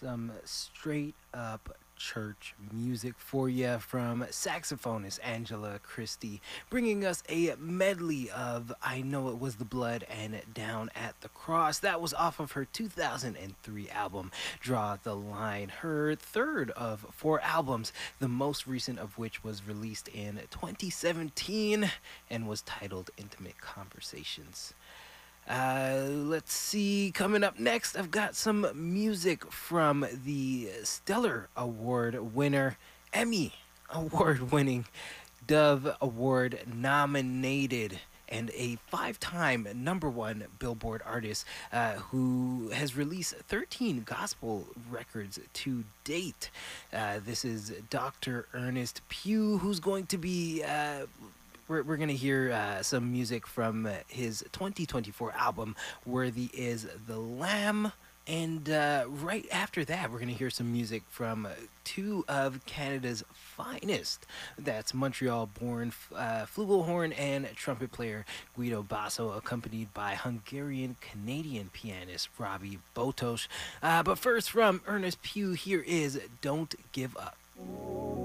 Some straight up church music for you from saxophonist Angela Christie, bringing us a medley of I Know It Was the Blood and Down at the Cross. That was off of her 2003 album, Draw the Line, her third of four albums, the most recent of which was released in 2017 and was titled Intimate Conversations. Let's see. Coming up next, I've got some music from the Stellar Award winner, Emmy Award winning, Dove Award nominated, and a five-time #1 Billboard artist who has released 13 gospel records to date. This is Dr. Ernest Pugh, who's going to be we're going to hear some music from his 2024 album, Worthy is the Lamb. And right after that, we're going to hear some music from two of Canada's finest. That's Montreal born flugelhorn and trumpet player Guido Basso, accompanied by Hungarian Canadian pianist Robbie Botos. But first, from Ernest Pugh, here is Don't Give Up.